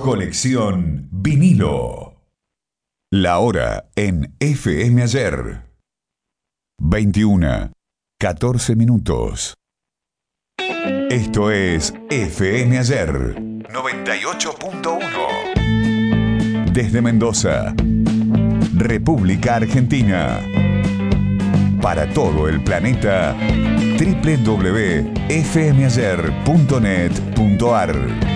Colección vinilo. La hora en FM Ayer. 21:14 minutos. Esto es FM Ayer 98.1. Desde Mendoza, República Argentina. Para todo el planeta, www.fmayer.net.ar.